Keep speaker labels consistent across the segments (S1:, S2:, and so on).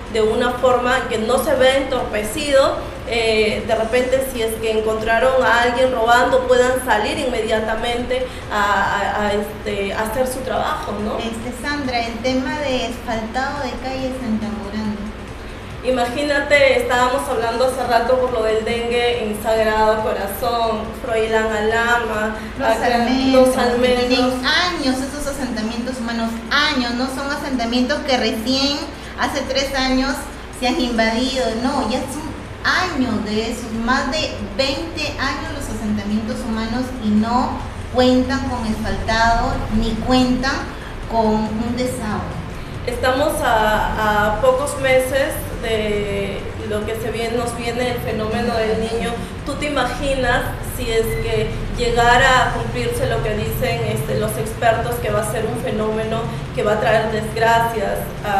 S1: de una forma que no se ve entorpecido. De repente, si es que encontraron a alguien robando, puedan salir inmediatamente a hacer su trabajo, ¿no?
S2: Sandra, el tema de asfaltado de calles en Tamborando.
S1: Imagínate, estábamos hablando hace rato por lo del dengue en Sagrado Corazón, Froilán Alhama,
S2: los almenos. Tienen años esos asentamientos humanos, años, no son asentamientos que recién hace 3 años se han invadido, no, ya son años de esos, más de 20 años los asentamientos humanos y no cuentan con asfaltado ni cuentan con un desagüe.
S1: Estamos a pocos meses de lo que nos viene el fenómeno del Niño. ¿Tú te imaginas si es que llegara a cumplirse lo que dicen los expertos, que va a ser un fenómeno que va a traer desgracias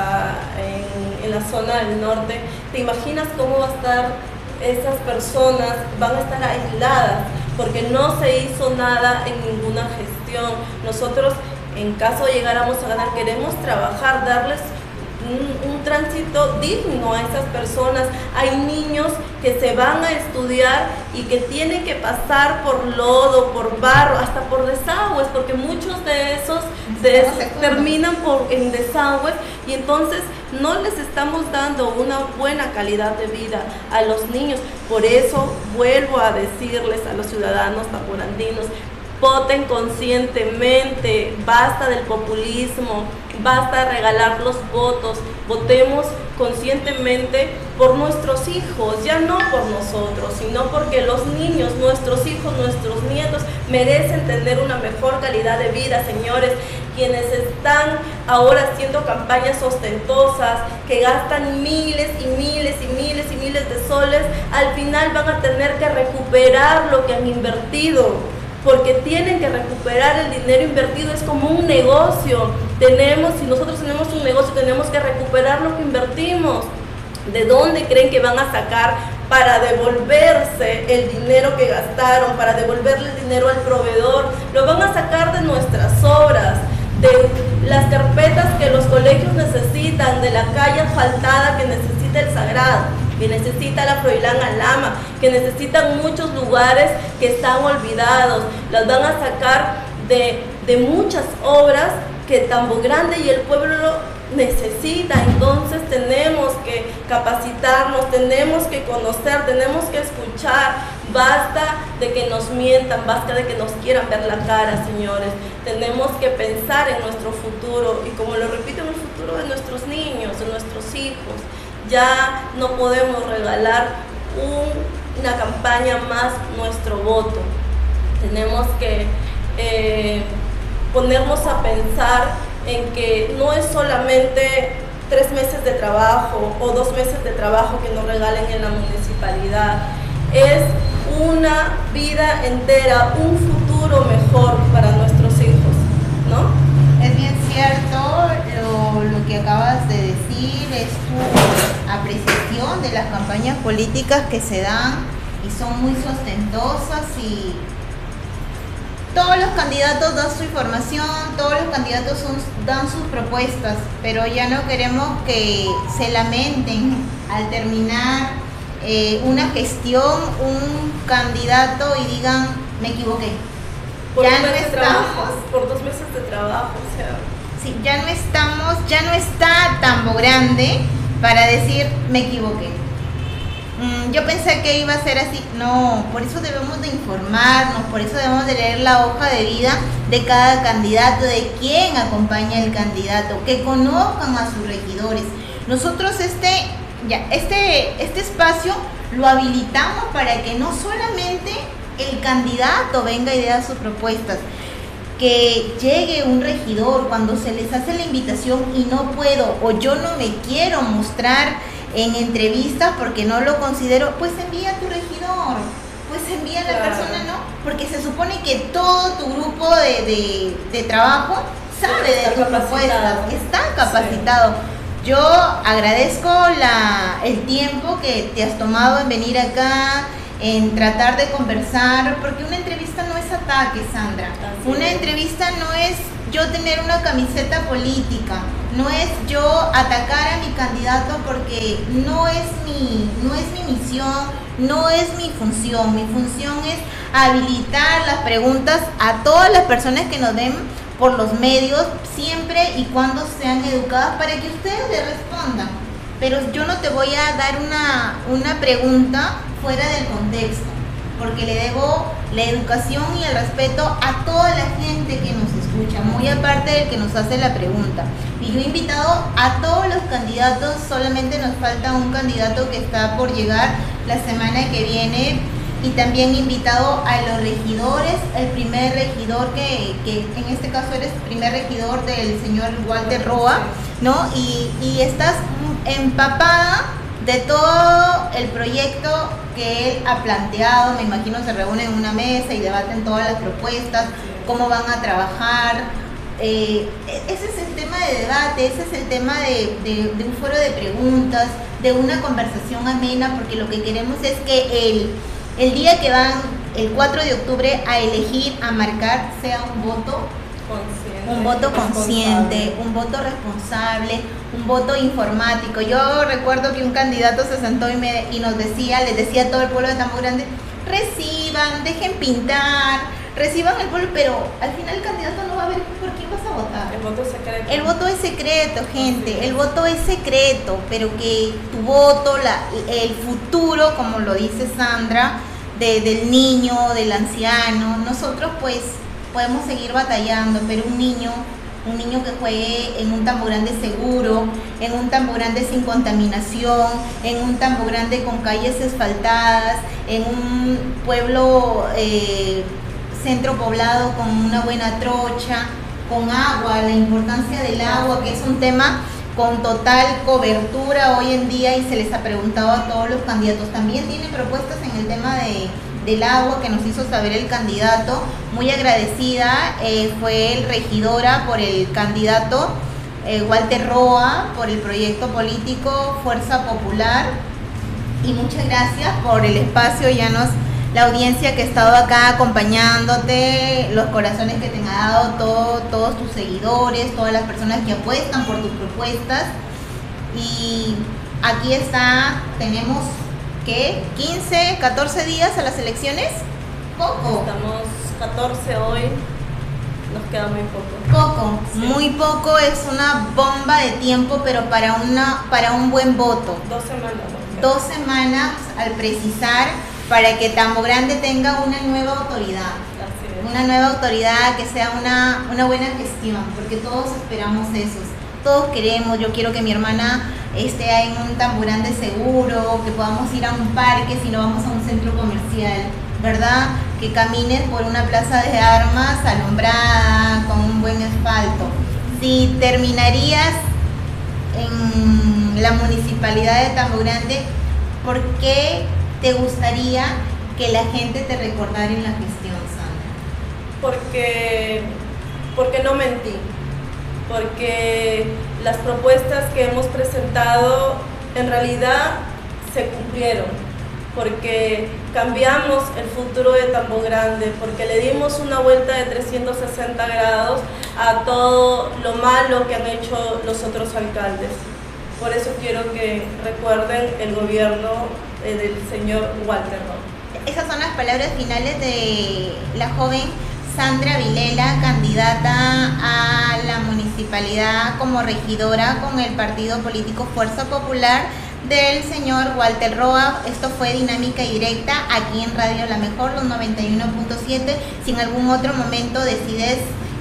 S1: en la zona del norte? ¿Te imaginas cómo va a estar esas personas? Van a estar aisladas porque no se hizo nada en ninguna gestión. Nosotros, en caso de llegáramos a ganar, queremos trabajar, darles un tránsito digno a esas personas. Hay niños que se van a estudiar y que tienen que pasar por lodo, por barro, hasta por desagües, porque muchos de esos terminan en desagües, y entonces no les estamos dando una buena calidad de vida a los niños. Por eso vuelvo a decirles a los ciudadanos tamborandinos: voten conscientemente, basta del populismo, basta de regalar los votos, votemos conscientemente por nuestros hijos, ya no por nosotros, sino porque los niños, nuestros hijos, nuestros nietos merecen tener una mejor calidad de vida, señores. Quienes están ahora haciendo campañas ostentosas, que gastan miles y miles y miles y miles de soles, al final van a tener que recuperar lo que han invertido, porque tienen que recuperar el dinero invertido. Es como un negocio. Si nosotros tenemos un negocio, tenemos que recuperar lo que invertimos. ¿De dónde creen que van a sacar para devolverse el dinero que gastaron, para devolverle el dinero al proveedor? Lo van a sacar de nuestras obras, de las carpetas que los colegios necesitan, de la calle asfaltada que necesita el Sagrado, que necesita la Froilán Alhama, que necesitan muchos lugares que están olvidados. Las van a sacar de muchas obras que Tambo Grande y el pueblo necesita. Entonces tenemos que capacitarnos, tenemos que conocer, tenemos que escuchar. Basta de que nos mientan, basta de que nos quieran ver la cara, señores. Tenemos que pensar en nuestro futuro, y como lo repito, en el futuro de nuestros niños, de nuestros hijos. Ya no podemos regalar una campaña más nuestro voto. Tenemos que ponernos a pensar en que no es solamente 3 meses de trabajo o 2 meses de trabajo que nos regalen en la municipalidad. Es una vida entera, un futuro mejor para nuestros hijos, ¿no?
S2: Es bien cierto lo que acabas de decir, es tu apreciación de las campañas políticas que se dan y son muy sostentosas, y todos los candidatos dan su información, todos los candidatos dan sus propuestas, pero ya no queremos que se lamenten al terminar una gestión, un candidato, y digan: me equivoqué.
S1: Por ya no estamos por 2 meses de trabajo, o sea.
S2: Sí, ya no está Tambo Grande para decir: me equivoqué. Yo pensé que iba a ser así. No, por eso debemos de informarnos, por eso debemos de leer la hoja de vida de cada candidato, de quién acompaña el candidato, que conozcan a sus regidores. Nosotros este espacio lo habilitamos para que no solamente el candidato venga y dé sus propuestas, que llegue un regidor cuando se les hace la invitación y no puedo, o yo no me quiero mostrar en entrevistas porque no lo considero, pues envía a tu regidor, pues envía a la persona, ¿no? Porque se supone que todo tu grupo de trabajo sabe de tus propuestas, está capacitado. Sí. Yo agradezco el tiempo que te has tomado en venir acá, en tratar de conversar, porque una entrevista no es ataque, Sandra. Una entrevista no es yo tener una camiseta política. No es yo atacar a mi candidato porque no es mi misión, no es mi función. Mi función es habilitar las preguntas a todas las personas que nos ven por los medios, siempre y cuando sean educadas para que ustedes le respondan. Pero yo no te voy a dar una pregunta fuera del contexto, porque le debo la educación y el respeto a toda la gente que nos escucha, muy aparte del que nos hace la pregunta. Y yo he invitado a todos los candidatos, solamente nos falta un candidato que está por llegar la semana que viene, y también he invitado a los regidores, el primer regidor que en este caso eres primer regidor del señor Walter Roa, ¿no? Y estás empapada de todo el proyecto que él ha planteado. Me imagino se reúnen en una mesa y debaten todas las propuestas, cómo van a trabajar. Ese es el tema de debate, ese es el tema de un foro de preguntas, de una conversación amena, porque lo que queremos es que el día que van el 4 de octubre a elegir, a marcar, sea un voto consciente, un voto responsable, un voto informático. Yo recuerdo que un candidato se sentó y nos decía, les decía a todo el pueblo de Tambo Grande: reciban, dejen pintar, reciban el pueblo, pero al final el candidato no va a ver por quién vas a votar.
S1: El voto es secreto.
S2: El voto es secreto, gente, el voto es secreto, pero que tu voto, el futuro, como lo dice Sandra, del niño, del anciano, nosotros pues podemos seguir batallando, pero un niño que juegue en un Tambo Grande seguro, en un Tambo Grande sin contaminación, en un Tambo Grande con calles asfaltadas, en un pueblo centro poblado con una buena trocha, con agua, la importancia del agua, que es un tema con total cobertura hoy en día y se les ha preguntado a todos los candidatos. También tiene propuestas en el tema del agua que nos hizo saber el candidato. Muy agradecida fue el regidora por el candidato Walter Roa, por el proyecto político Fuerza Popular, y muchas gracias por el espacio. La audiencia que ha estado acá acompañándote, los corazones que te han dado todos tus seguidores, todas las personas que apuestan por tus propuestas. Y aquí está, tenemos ¿qué? 15, 14 días a las elecciones. Poco.
S1: Estamos 14 hoy, nos queda muy poco.
S2: Poco,
S1: sí.
S2: Muy poco, es una bomba de tiempo, pero para un buen voto.
S1: 2 semanas.
S2: 2 semanas al precisar, para que Tambo Grande tenga una nueva autoridad. Una nueva autoridad, que sea una buena gestión, porque todos esperamos eso. Todos queremos, yo quiero que mi hermana esté en un Tambo Grande seguro, que podamos ir a un parque si no vamos a un centro comercial, ¿verdad? Que camines por una plaza de armas alumbrada, con un buen asfalto. Si terminarías en la municipalidad de Tambo Grande, ¿por qué te gustaría que la gente te recordara en la gestión, Sandra?
S1: Porque no mentí, porque las propuestas que hemos presentado en realidad se cumplieron, porque cambiamos el futuro de Tambo Grande, porque le dimos una vuelta de 360 grados a todo lo malo que han hecho los otros alcaldes. Por eso quiero que recuerden el gobierno del señor Walter Roa.
S2: Esas son las palabras finales de la joven Sandra Vilela, candidata a la municipalidad como regidora con el partido político Fuerza Popular del señor Walter Roa. Esto fue Dinámica y Directa aquí en Radio La Mejor, los 91.7. Si en algún otro momento decides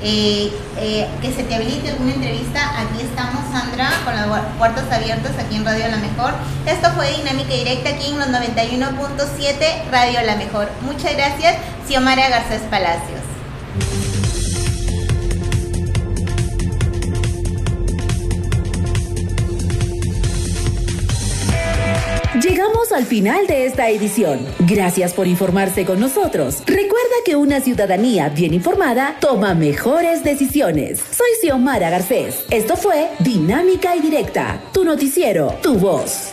S2: que se te habilite alguna entrevista, aquí estamos, Sandra, con las puertas abiertas aquí en Radio La Mejor. Esto fue Dinámica y Directa aquí en los 91.7 Radio La Mejor. Muchas gracias, Xiomara Garcés Palacios.
S3: Llegamos al final de esta edición. Gracias por informarse con nosotros. Recuerda que una ciudadanía bien informada toma mejores decisiones. Soy Xiomara Garcés. Esto fue Dinámica y Directa, tu noticiero, tu voz.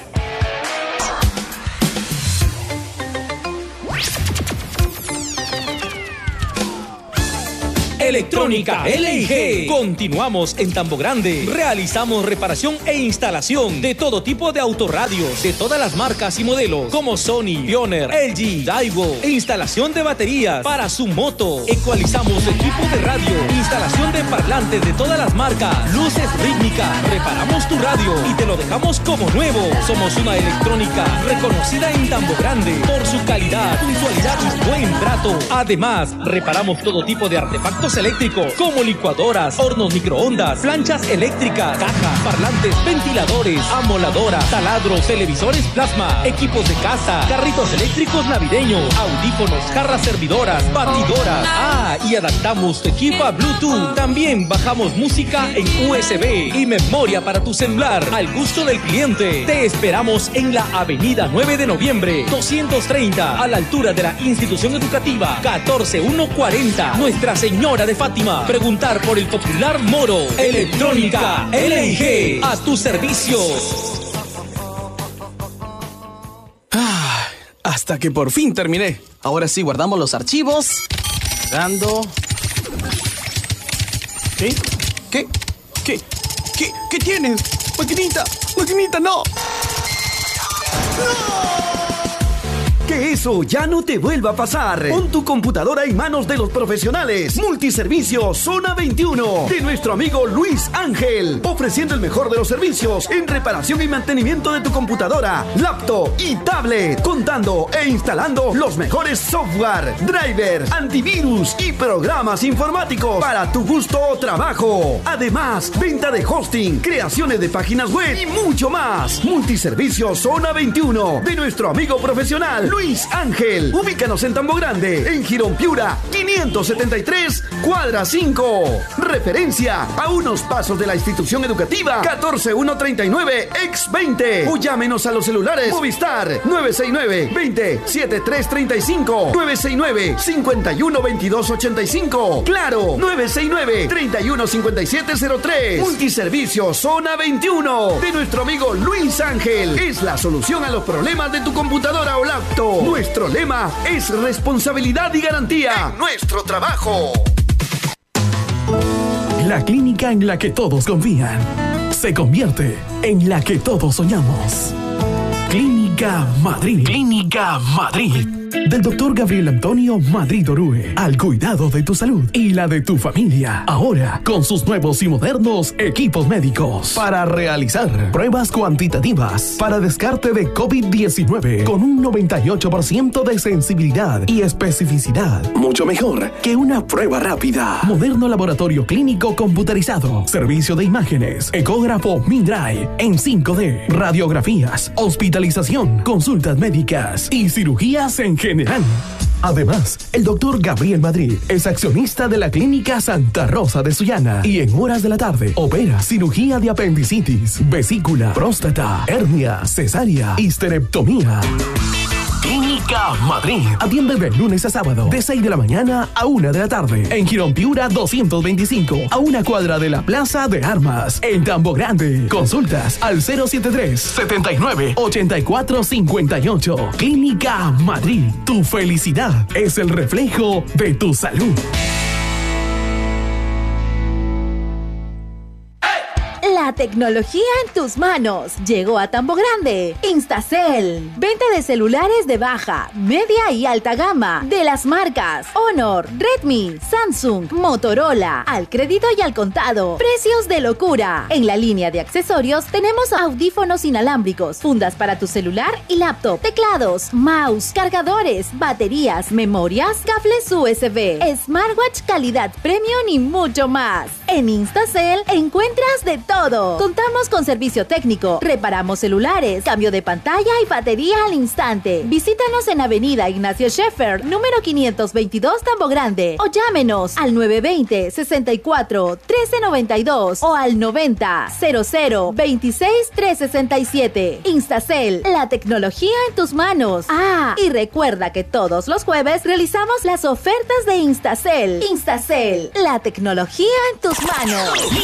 S4: Electrónica LG. Continuamos en Tambo Grande. Realizamos reparación e instalación de todo tipo de autorradios, de todas las marcas y modelos, como Sony, Pioneer, LG, Daiwo. E instalación de baterías para su moto. Ecualizamos equipo de radio, instalación de parlantes de todas las marcas, luces rítmicas. Reparamos tu radio y te lo dejamos como nuevo. Somos una electrónica reconocida en Tambo Grande por su calidad, puntualidad y buen trato. Además, reparamos todo tipo de artefactos eléctricos como licuadoras, hornos microondas, planchas eléctricas, cajas, parlantes, ventiladores, amoladoras, taladros, televisores plasma, equipos de casa, carritos eléctricos navideños, audífonos, jarras servidoras, batidoras. Y adaptamos tu equipo a Bluetooth. También bajamos música en USB y memoria para tu celular al gusto del cliente. Te esperamos en la avenida 9 de noviembre 230 a la altura de la institución educativa 14140 Nuestra Señora de Fátima. Preguntar por el popular Moro. Electrónica LG, a tu servicio.
S5: Hasta que por fin terminé. Ahora sí, guardamos los archivos. Dando. ¿Qué tienes? Maquinita, no.
S6: Que eso ya no te vuelva a pasar. Pon tu computadora en manos de los profesionales. Multiservicio Zona 21 de nuestro amigo Luis Ángel, ofreciendo el mejor de los servicios en reparación y mantenimiento de tu computadora, laptop y tablet, contando e instalando los mejores software, driver, antivirus y programas informáticos para tu gusto o trabajo. Además, venta de hosting, creaciones de páginas web y mucho más. Multiservicio Zona 21 de nuestro amigo profesional Luis Ángel. Ubícanos en Tambo Grande, en Girón Piura 573, cuadra 5. Referencia a unos pasos de la institución educativa 14139 ex 20. O llámenos a los celulares Movistar 969 20 7335, 969 51 22 85. Claro, 969 31 57 03. Multiservicio Zona 21 de nuestro amigo Luis Ángel. Es la solución a los problemas de tu computadora o laptop. Nuestro lema es responsabilidad y garantía en nuestro trabajo.
S7: La clínica en la que todos confían se convierte en la que todos soñamos. Clínica Madrid. Clínica Madrid. Del doctor Gabriel Antonio Madrid Orue, al cuidado de tu salud y la de tu familia. Ahora, con sus nuevos y modernos equipos médicos para realizar pruebas cuantitativas para descarte de COVID-19 con un 98% de sensibilidad y especificidad. Mucho mejor que una prueba rápida. Moderno laboratorio clínico computarizado. Servicio de imágenes. Ecógrafo Mindray en 5D. Radiografías. Hospitalización. Consultas médicas y cirugías en general. Además, el doctor Gabriel Madrid es accionista de la Clínica Santa Rosa de Sullana y en horas de la tarde opera cirugía de apendicitis, vesícula, próstata, hernia, cesárea, histerectomía. Clínica Madrid. Atiende de lunes a sábado, de 6 de la mañana a 1 de la tarde. En Girón Piura 225, a una cuadra de la Plaza de Armas. En Tambo Grande. Consultas al 073 79 84 58. Clínica Madrid. Tu felicidad es el reflejo de tu salud.
S3: La tecnología en tus manos llegó a Tambo Grande. Instacel. Venta de celulares de baja, media y alta gama de las marcas Honor, Redmi, Samsung, Motorola, al crédito y al contado. Precios de locura. En la línea de accesorios tenemos audífonos inalámbricos, fundas para tu celular y laptop, teclados, mouse, cargadores, baterías, memorias, cables USB, smartwatch calidad premium y mucho más. En Instacel encuentras de todo. Contamos con servicio técnico, reparamos celulares, cambio de pantalla y batería al instante. Visítanos en Avenida Ignacio Scheffer, número 522, Tambo Grande, o llámenos al 920 64 1392 o al 90 00 26 367. Instacel, la tecnología en tus manos. Y recuerda que todos los jueves realizamos las ofertas de Instacel. Instacel, la tecnología en tus manos.